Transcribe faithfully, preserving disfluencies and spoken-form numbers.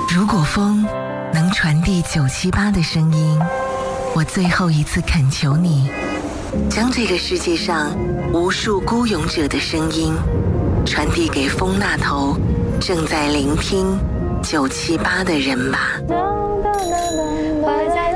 如果风能传递九七八的声音，我最后一次恳求你，将这个世界上无数孤勇者的声音传递给风那头正在聆听九七八的人吧。 我在